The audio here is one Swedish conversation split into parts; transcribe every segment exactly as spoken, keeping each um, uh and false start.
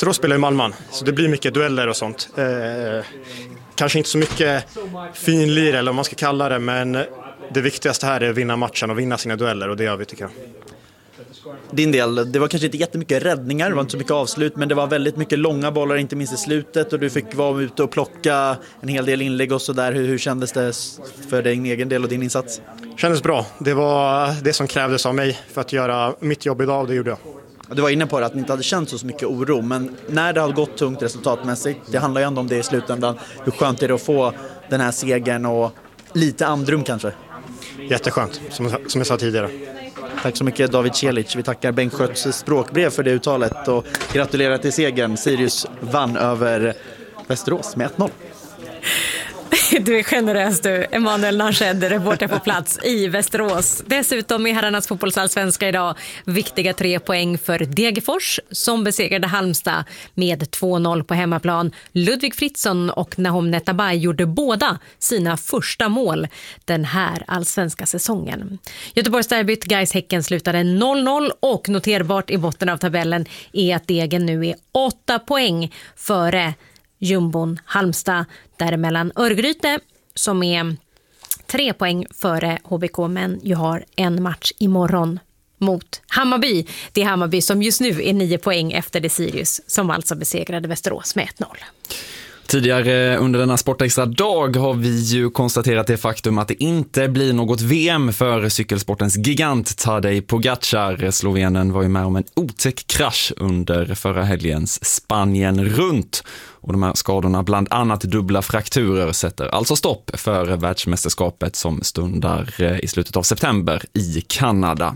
Västerås spelar i Malmö, så det blir mycket dueller och sånt. Eh, kanske inte så mycket finlir eller vad man ska kalla det, men det viktigaste här är att vinna matchen och vinna sina dueller, och det gör vi, tycker jag. Din del, det var kanske inte jättemycket räddningar, det var inte så mycket avslut, men det var väldigt mycket långa bollar, inte minst i slutet, och du fick vara ute och plocka en hel del inlägg och så där. Hur, hur kändes det för din egen del och din insats? Kändes bra. Det var det som krävdes av mig för att göra mitt jobb idag, och det gjorde jag. Du var inne på det, att ni inte hade känt så mycket oro, men när det har gått tungt resultatmässigt, det handlar ju ändå om det i slutändan. Hur skönt är det att få den här segern och lite andrum kanske? Jätteskönt, som, som jag sa tidigare. Tack så mycket David Celic. Vi tackar Bengt Skötts språkbrev för det uttalet och gratulerar till segern. Sirius vann över Västerås med ett noll. Du är generös du, Emanuel Narched, reporter på plats i Västerås. Dessutom är herrarnas fotbollsallsvenska idag viktiga tre poäng för Degerfors som besegrade Halmstad med två noll på hemmaplan. Ludvig Fritzson och Nahom Netabay gjorde båda sina första mål den här allsvenska säsongen. Göteborgsderbyt Gais-Häcken slutade noll noll, och noterbart i botten av tabellen är att Degen nu är åtta poäng före jumbon Halmstad, däremellan Örgryte som är tre poäng före H B K, men ju har en match imorgon mot Hammarby. Det är Hammarby som just nu är nio poäng efter det Sirius som alltså besegrade Västerås med ett noll. Tidigare under denna Sportextra dag har vi ju konstaterat det faktum att det inte blir något V M för cykelsportens gigant Tadej Pogačar. Slovenen var ju med om en otäck krasch under förra helgens Spanien runt. Och de här skadorna, bland annat dubbla frakturer, sätter alltså stopp för världsmästerskapet som stundar i slutet av september i Kanada.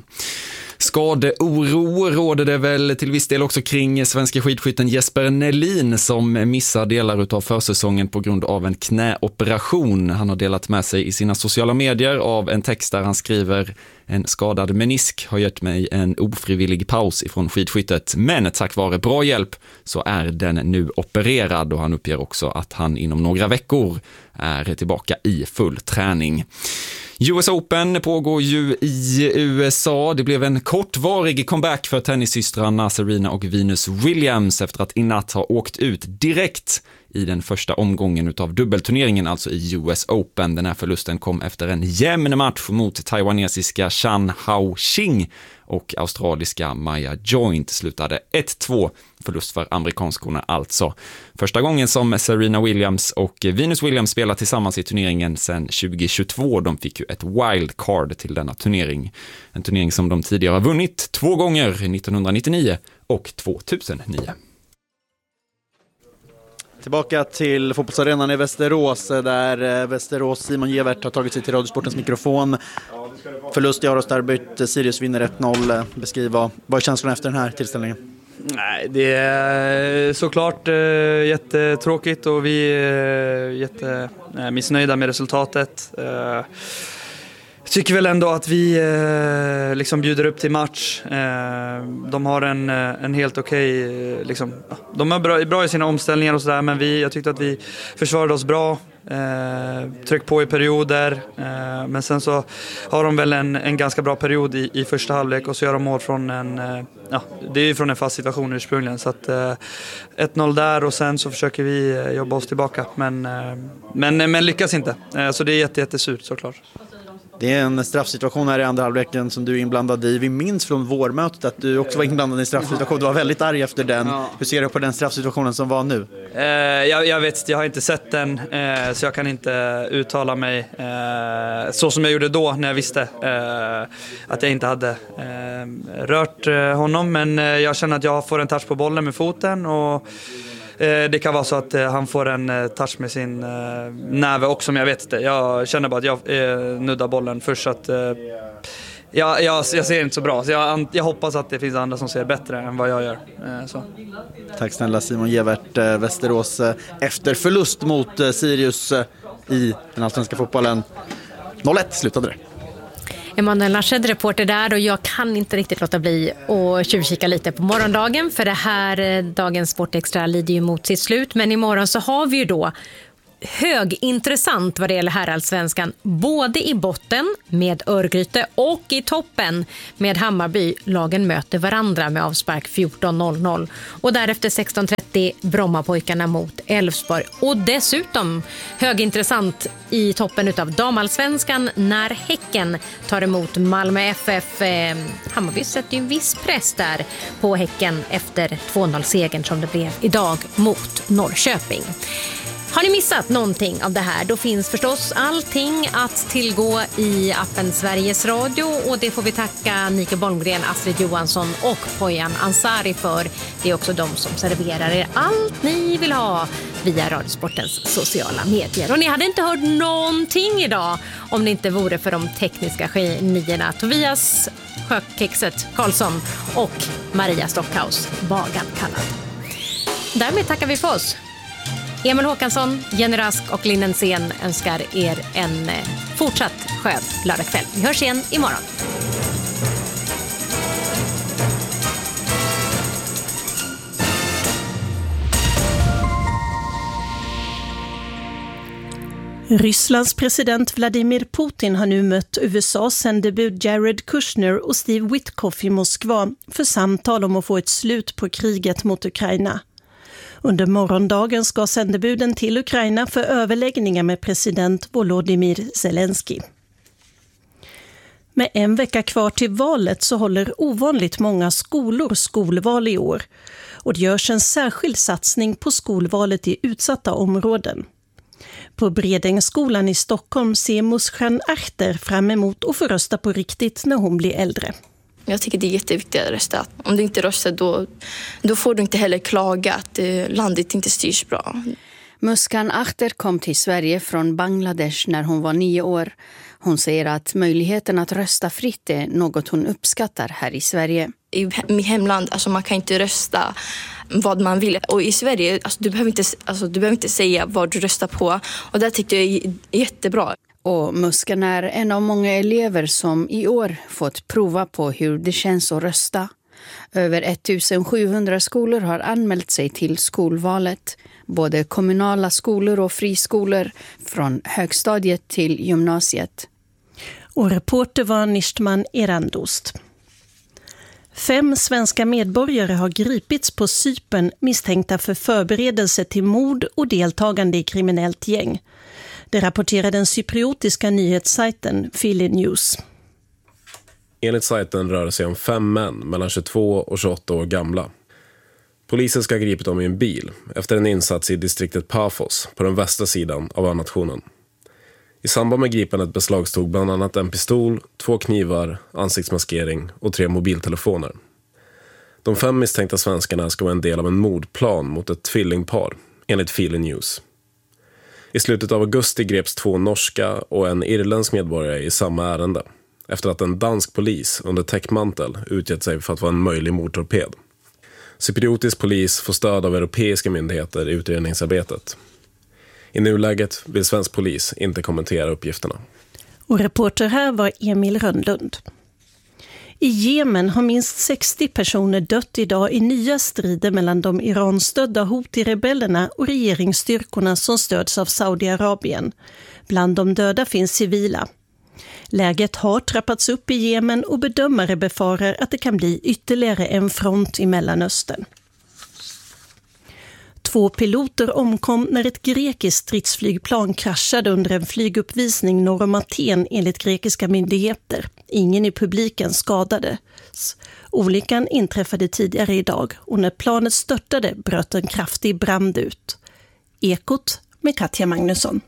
Skadeoro råder det väl till viss del också kring svenska skidskytten Jesper Nelin som missar delar av försäsongen på grund av en knäoperation. Han har delat med sig i sina sociala medier av en text där han skriver: en skadad menisk har gett mig en ofrivillig paus ifrån skidskyttet, men tack vare bra hjälp så är den nu opererad, och han uppger också att han inom några veckor är tillbaka i full träning. U S Open pågår ju i U S A. Det blev en kortvarig comeback för tennissystrarna Serena och Venus Williams efter att i natt ha åkt ut direkt i den första omgången utav dubbelturneringen, alltså i U S Open. Den här förlusten kom efter en jämn match mot taiwanesiska Chan Hao Qing, och australiska Maya Joint slutade ett två, förlust för amerikanskorna alltså. Första gången som Serena Williams och Venus Williams spelar tillsammans i turneringen sedan tjugo tjugotvå. De fick ju ett wildcard till denna turnering. En turnering som de tidigare har vunnit två gånger, nittonhundranittionio och tvåtusennio. Tillbaka till fotbollsarenan i Västerås, där Västerås Simon Gevert har tagit sig till Radiosportens mikrofon. Förlust i Aros-derbyt, Sirius vinner ett noll. Beskriv vad, vad är känslan efter den här tillställningen? Nej, det är såklart eh, jättetråkigt, och vi är jättemissnöjda med resultatet. Eh, Jag tycker väl ändå att vi eh, liksom bjuder upp till match. Eh, de har en, en helt okej... Okay, liksom, de är bra, bra i sina omställningar och sådär, men vi, jag tyckte att vi försvarade oss bra. Eh, tryck på i perioder. Eh, men sen så har de väl en, en ganska bra period i, i första halvlek, och så gör de mål från en... Eh, ja, det är ju från en fast situation ursprungligen. Så att eh, ett noll där, och sen så försöker vi jobba oss tillbaka. Men, eh, men, men lyckas inte. Eh, så det är jätte, jättesurt såklart. Det är en straffsituation här i andra halvleken som du är inblandad i. Vi minns från vårmötet att du också var inblandad i en straffsituation. Du var väldigt arg efter den. Ja. Hur ser du på den straffsituationen som var nu? Eh, jag, jag vet, jag har inte sett den, eh, så jag kan inte uttala mig eh, så som jag gjorde då när jag visste eh, att jag inte hade eh, rört eh, honom. Men eh, jag känner att jag får en touch på bollen med foten, och det kan vara så att han får en touch med sin näve också, men jag vet inte. Jag känner bara att jag nuddar bollen först, så att jag, jag, jag ser inte så bra. Så jag, jag hoppas att det finns andra som ser bättre än vad jag gör. Så. Tack snälla Simon Gevert, Västerås efter förlust mot Sirius i den allsvenska fotbollen. noll ett slutade det. Emanuel Narched, reporter där, och jag kan inte riktigt låta bli att tjuvkika lite på morgondagen, för det här dagens Sportextra lider ju mot sitt slut, men imorgon så har vi ju då högintressant vad det gäller herrallsvenskan, både i botten med Örgryte och i toppen med Hammarby. Lagen möter varandra med avspark fjorton noll noll och därefter sexton trettio Brommapojkarna mot Elfsborg. Och dessutom högintressant i toppen utav damallsvenskan när Häcken tar emot Malmö F F. Eh, Hammarby sätter ju en viss press där på Häcken efter två noll-segern som det blev idag mot Norrköping. Har ni missat någonting av det här, då finns förstås allting att tillgå i appen Sveriges Radio, och det får vi tacka Nico Bolmgren, Astrid Johansson och Poyan Ansari för. Det är också de som serverar er allt ni vill ha via Radiosportens sociala medier. Och ni hade inte hört någonting idag om det inte vore för de tekniska genierna Tobias Sjökexet Karlsson och Maria Stockhaus, Bagan kallad. Därmed tackar vi för oss. Emil Håkansson, Jenny Rask och Linnen Sen önskar er en fortsatt skön lördagkväll. Vi hörs igen imorgon. Rysslands president Vladimir Putin har nu mött U S A:s sändebud Jared Kushner och Steve Witkoff i Moskva för samtal om att få ett slut på kriget mot Ukraina. Under morgondagen ska sändebuden till Ukraina för överläggningar med president Volodymyr Zelensky. Med en vecka kvar till valet så håller ovanligt många skolor skolval i år. Och det görs en särskild satsning på skolvalet i utsatta områden. På Bredängsskolan i Stockholm ser Muskan Arter fram emot att få rösta på riktigt när hon blir äldre. Jag tycker det är jätteviktigt att rösta. Om du inte röstar då, då får du inte heller klaga att eh, landet inte styrs bra. Muskan Arter kom till Sverige från Bangladesh när hon var nio år. Hon säger att möjligheten att rösta fritt är något hon uppskattar här i Sverige. I mitt hemland, alltså man kan inte rösta vad man vill. Och i Sverige, alltså du, behöver inte, alltså du behöver inte säga vad du röstar på. Och det tyckte jag är jättebra. Och Muskan är en av många elever som i år fått prova på hur det känns att rösta. Över ettusensjuhundra skolor har anmält sig till skolvalet. Både kommunala skolor och friskolor från högstadiet till gymnasiet. Och reporter var Nishtman Erandost. Fem svenska medborgare har gripits på Cypern misstänkta för förberedelse till mord och deltagande i kriminellt gäng. Det rapporterar den cypriotiska nyhetssajten Philly News. Enligt sajten rör det sig om fem män mellan tjugotvå och tjugoåtta år gamla. Polisen ska ha gripit dem i en bil efter en insats i distriktet Paphos på den västra sidan av önationen. I samband med gripandet beslagstog bland annat en pistol, två knivar, ansiktsmaskering och tre mobiltelefoner. De fem misstänkta svenskarna ska vara en del av en mordplan mot ett tvillingpar, enligt Philly News. I slutet av augusti greps två norska och en irländsk medborgare i samma ärende, efter att en dansk polis under täckmantel utgett sig för att vara en möjlig mordtorped. Cypriotisk polis får stöd av europeiska myndigheter i utredningsarbetet. I nuläget vill svensk polis inte kommentera uppgifterna. Och reporter här var Emil Rönnlund. I Jemen har minst sextio personer dött idag i nya strider mellan de Iran-stödda Houthi-rebellerna och regeringsstyrkorna som stöds av Saudiarabien. Bland de döda finns civila. Läget har trappats upp i Jemen och bedömare befarar att det kan bli ytterligare en front i Mellanöstern. Två piloter omkom när ett grekiskt stridsflygplan kraschade under en flyguppvisning norr om Aten enligt grekiska myndigheter. Ingen i publiken skadades. Olyckan inträffade tidigare idag och när planet störtade bröt en kraftig brand ut. Ekot med Katja Magnusson.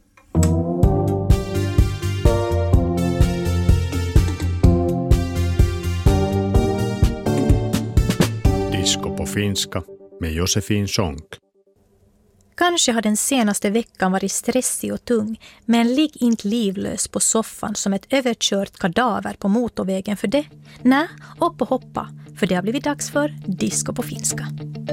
Disco på finska med Josefin Sonck. Kanske har den senaste veckan varit stressig och tung, men ligg inte livlös på soffan som ett överkört kadaver på motorvägen för det. Nej, upp och hoppa, för det har blivit dags för Disco på finska.